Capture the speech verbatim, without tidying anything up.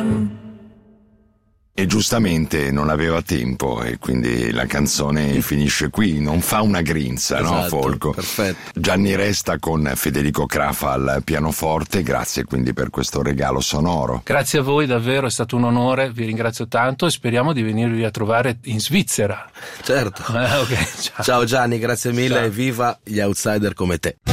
E giustamente non aveva tempo e quindi la canzone finisce qui, non fa una grinza, esatto, no Folco? Perfetto. Gianni Resta con Federico Crafa al pianoforte, grazie quindi per questo regalo sonoro. Grazie a voi davvero, è stato un onore, vi ringrazio tanto e speriamo di venirvi a trovare in Svizzera. Certo. Eh, okay, ciao. Ciao Gianni, grazie mille Ciao. e viva gli outsider come te.